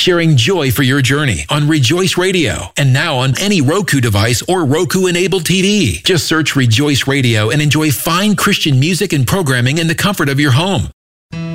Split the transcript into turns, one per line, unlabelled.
sharing joy for your journey on Rejoice Radio, and now on any Roku device or Roku-enabled TV. Just search Rejoice Radio and enjoy fine Christian music and programming in the comfort of your home.